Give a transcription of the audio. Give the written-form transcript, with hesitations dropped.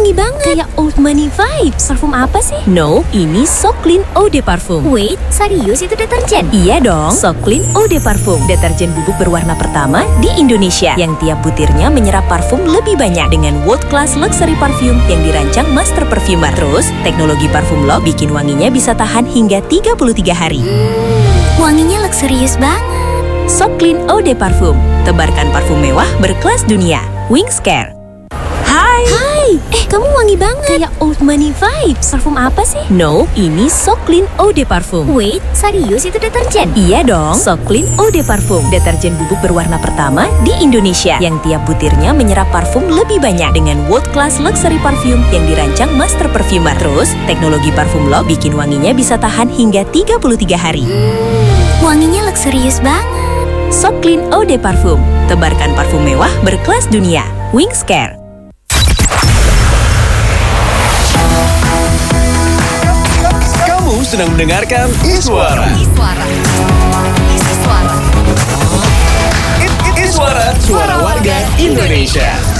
wangi banget. Kayak Old Money vibes. Parfum apa sih? No, ini So Clean Eau de Parfum. Wait, serius itu deterjen? Iya dong, So Clean Eau de Parfum. Deterjen bubuk berwarna pertama di Indonesia yang tiap butirnya menyerap parfum lebih banyak dengan world class luxury parfum yang dirancang master perfumer. Terus, teknologi parfum lock bikin wanginya bisa tahan hingga 33 hari. Wanginya luxurious banget. So Clean Eau de Parfum. Tebarkan parfum mewah berkelas dunia. Wings Care. Hai. Kamu wangi banget. Kayak Old Money vibes. Parfum apa sih? No, ini So Clean Eau de Parfum. Wait, serius itu deterjen? Iya dong, So Clean Eau de Parfum. Deterjen bubuk berwarna pertama di Indonesia yang tiap butirnya menyerap parfum lebih banyak dengan world class luxury parfum yang dirancang master perfumer. Terus, teknologi parfum lock bikin wanginya bisa tahan hingga 33 hari. Wanginya luxurious banget. So Clean Eau de Parfum. Tebarkan parfum mewah berkelas dunia. Wings Care. Kamu sedang mendengarkan Iswara. Iswara, suara warga Indonesia.